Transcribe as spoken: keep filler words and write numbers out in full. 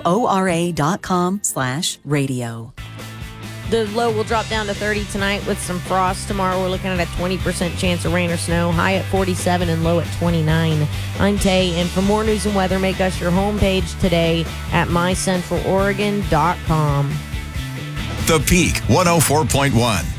O R A dot com slash radio. The low will drop down to thirty tonight with some frost. Tomorrow we're looking at a twenty percent chance of rain or snow. High at forty-seven and low at twenty-nine. I'm Tay, and for more news and weather, make us your homepage today at my central oregon dot com. The Peak one oh four point one.